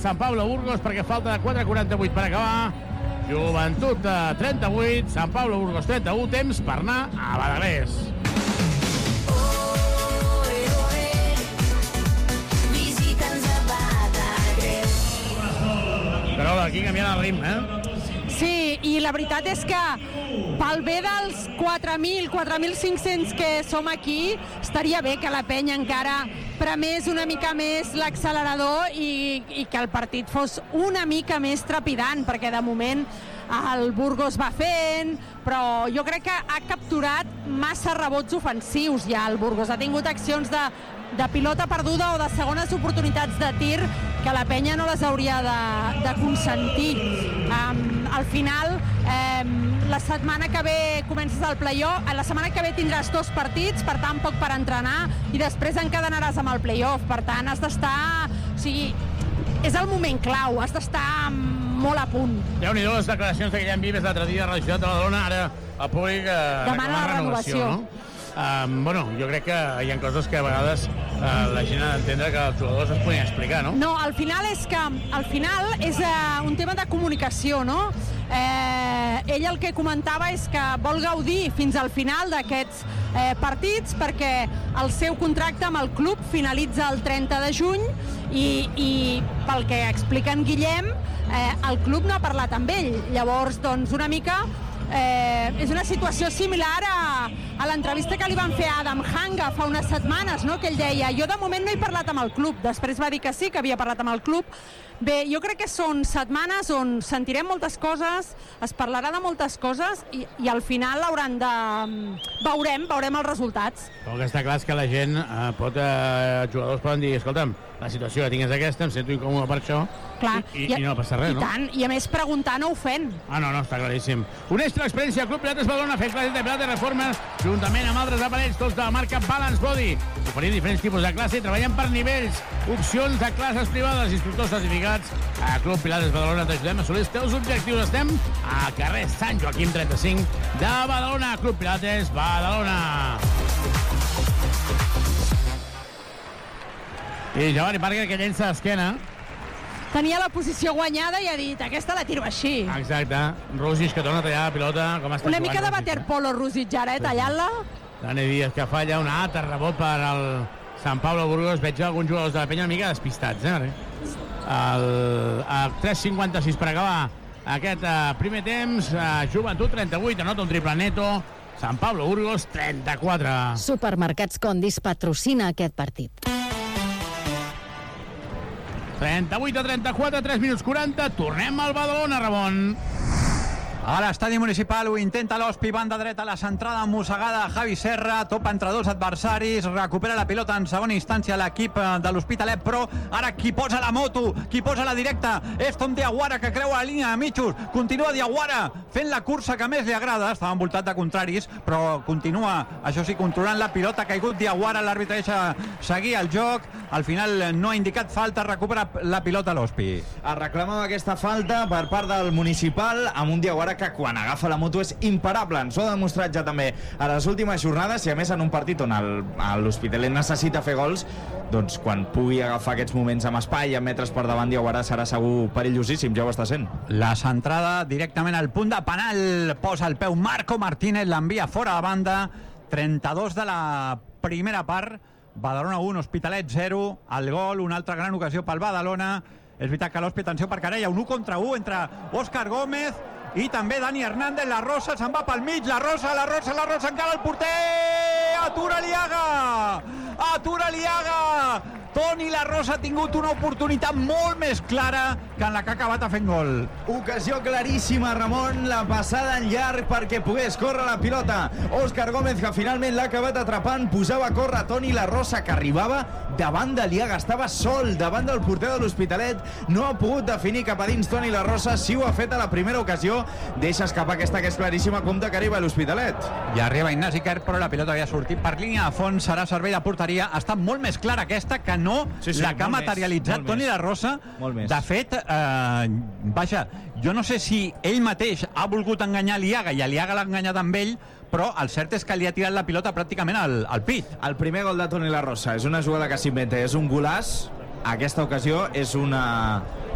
Sant Pablo Burgos perquè falta de 4:48 per acabar. Joventut 38, Sant Pablo Burgos 31, temps per anar a Badagrés. Però aquí canviant el ritme, Sí, i la veritat és que pel bé dels 4.000, 4.500 que som aquí, estaria bé que la penya encara premés una mica més l'accelerador i que el partit fos una mica més trepidant, perquè de moment el Burgos va fent, però jo crec que ha capturat massa rebots ofensius ja el Burgos. Ha tingut accions de pilota perduda o de segones oportunitats de tir que la penya no les hauria de consentir. Al final, la setmana que ve comences el play-off, la setmana que ve tindràs 2 partits, per tant poc per entrenar, i després encadenaràs amb el play-off, per tant has d'estar... O sigui, és el moment clau, has d'estar molt a punt. Déu-n'hi-do les declaracions que Guillem Vives l'altre dia a la ciutat de Badalona, ara el públic demana la renovació. No? Bueno, jo crec que hi ha coses que a vegades la gent ha d'entendre que els jugadors es podien explicar, no? No, al final és un tema de comunicació, no? Ell el que comentava és que vol gaudir fins al final d'aquests partits perquè el seu contracte amb el club finalitza el 30 de juny i pel que explica en Guillem, el club no ha parlat amb ell. Llavors, doncs, una mica és una situació similar a l'entrevista que li van fer a Adam Hanga fa unes setmanes, no? Que ell deia, jo de moment no he parlat amb el club, després va dir que sí, que havia parlat amb el club. Bé, jo crec que són setmanes on sentirem moltes coses, es parlarà de moltes coses i al final hauran de... Veurem els resultats. El que està clar és que la gent els jugadors poden dir, escolta'm, la situació que tinc és aquesta, em sento incòmode per això. Clar, i no passa res, no? I tant, i a més preguntar no ofèn. No, està claríssim. Una extra experiència al Club Pilates Badalona, fent classes de Pilates Reformes juntament amb altres aparells, tots de la marca Balance Body. Oferint diferents tipus de classe, treballant per nivells, opcions de classes privades, instructors certificats. A Club Pilates Badalona t'ajudem a assolir els teus objectius. Estem a carrer Sant Joaquim 35 de Badalona. Club Pilates Badalona. I Giovanni Parker, que llença d'esquena. Tenia la posició guanyada i ha dit, aquesta la tiro així. Exacte. Rússic, que torna a tallar la pilota. Una mica de waterpolo, Rússic, ara, tallant-la. Dani Díaz, que falla un altre rebot per al Sant Pablo Burgos. Veig alguns jugadors de la penya una mica despistats, a 3:56 per acabar aquest primer temps. Joventut 38, anota un triple neto. Sant Pablo Burgos 34. Supermercats Condis patrocina aquest partit. 38-34, 3 minuts 40. Tornem al Badalona, Ramon. A l'estadi municipal ho intenta l'Hospi, banda dreta, la centrada mossegada Javi Serra, topa entre dos adversaris, recupera la pilota en segona instància l'equip de l'Hospitalet, però ara qui posa la moto, qui posa la directa és Tom Diaguara, que creua la línia de mitjos, continua Diaguara fent la cursa que més li agrada, estava envoltat de contraris, però continua, això sí, controlant la pilota, ha caigut Diaguara, l'àrbitre deixa seguir el joc, al final no ha indicat falta, recupera la pilota l'Hospi. Es reclamava aquesta falta per part del municipal amb un Diaguara que quan agafa la moto és imparable, ens ho ha demostrat ja també a les últimes jornades i a més en un partit on l'Hospitalet necessita fer gols, doncs quan pugui agafar aquests moments amb espai i amb metres per davant Diaguara serà segur perillosíssim, ja ho està sent. La centrada directament al punt de penal, posa el peu Marco Martínez, l'envia fora de banda, 32 de la primera part, Badalona 1, Hospitalet 0, el gol, una altra gran ocasió pel Badalona. És veritat que l'Hospi, atenció per Carella, un 1 contra 1 entre Òscar Gómez i també Dani Hernández. La Rosa se'n va pel mig, la Rosa encara el porter, atura Liaga, Toni La Rosa ha tingut una oportunitat molt més clara que en la que ha acabat fent gol. Ocasió claríssima, Ramon, la passada en llarg perquè pogués córrer la pilota. Òscar Gómez, que finalment l'ha acabat atrapant, posava a córrer Toni La Rosa, que arribava davant de Liaga, estava sol davant del porter de l'Hospitalet, no ha pogut definir cap a dins Toni La Rosa, sí ho ha fet a la primera ocasió, deixa escapar aquesta que és claríssima, compte que arriba a l'Hospitalet. I arriba Ignasi Quer, però la pilota havia sortit per línia de fons, serà servei de porteria, ha estat molt més clara aquesta que no la que ha materialitzat Toni La Rosa. De fet, vaja, jo no sé si ell mateix ha volgut enganyar Liaga i a Liaga l'ha enganyat amb ell, però el cert és que li ha tirat la pilota pràcticament al pit. El primer gol de Toni La Rosa és una jugada que s'inventa, és un golaç. Aquesta ocasió és una